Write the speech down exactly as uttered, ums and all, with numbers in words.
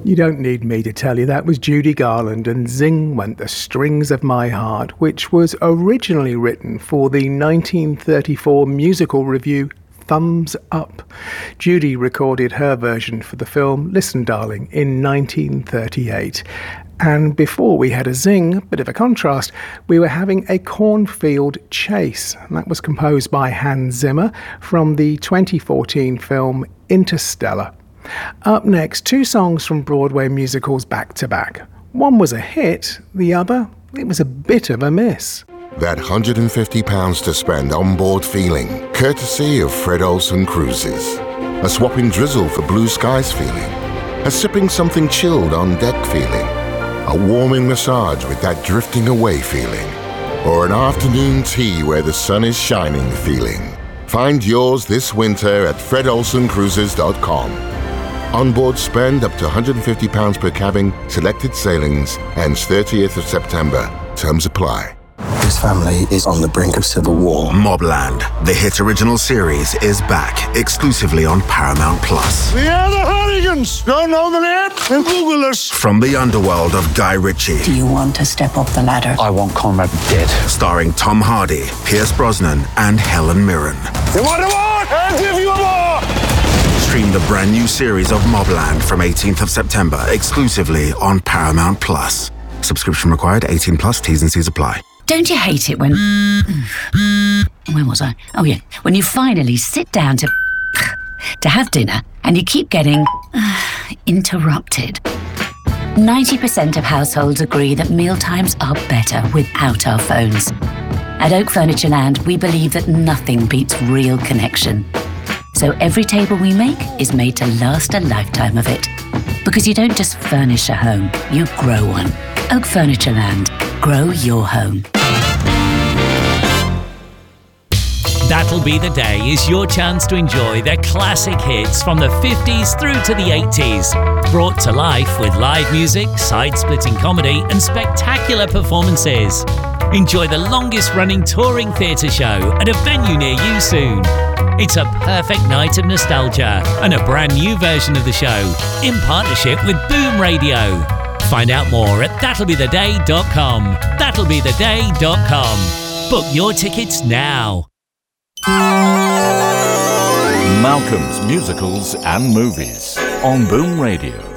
You don't need me to tell you that was Judy Garland and Zing Went the Strings of My Heart, which was originally written for the nineteen thirty-four musical revue Thumbs Up. Judy recorded her version for the film Listen Darling in nineteen thirty-eight. And before we had a zing, a bit of a contrast, we were having a cornfield chase. And that was composed by Hans Zimmer from the twenty fourteen film Interstellar. Up next, two songs from Broadway musicals back to back. One was a hit, the other, it was a bit of a miss. That one hundred fifty pounds to spend on board feeling, courtesy of Fred Olsen Cruises. A swapping drizzle for blue skies feeling. A sipping something chilled on deck feeling. A warming massage with that drifting away feeling. Or an afternoon tea where the sun is shining feeling. Find yours this winter at fred olsen cruises dot com. Onboard spend up to one hundred fifty pounds per cabin, selected sailings, ends thirtieth of September. Terms apply. This family is on the brink of civil war. Mobland, the hit original series, is back exclusively on Paramount Plus. We are the hooligans! Don't know the name? Then Google us. From the underworld of Guy Ritchie. Do you want to step up the ladder? I want Conrad dead. Starring Tom Hardy, Pierce Brosnan, and Helen Mirren. You want a war? I'll give you a war! Stream the brand new series of Mobland from eighteenth of September exclusively on Paramount Plus. Subscription required, eighteen plus, T's and C's apply. Don't you hate it when... Where was I? Oh, yeah. When you finally sit down to... to have dinner and you keep getting... interrupted. ninety percent of households agree that mealtimes are better without our phones. At Oak Furnitureland, we believe that nothing beats real connection. So every table we make is made to last a lifetime of it. Because you don't just furnish a home, you grow one. Oak Furnitureland. Grow your home. That'll Be the Day is your chance to enjoy their classic hits from the fifties through to the eighties. Brought to life with live music, side-splitting comedy and spectacular performances. Enjoy the longest-running touring theatre show at a venue near you soon. It's a perfect night of nostalgia and a brand new version of the show in partnership with Boom Radio. Find out more at that'll be the day dot com. that'll be the day dot com. Book your tickets now. Malcolm's Musicals and Movies on Boom Radio.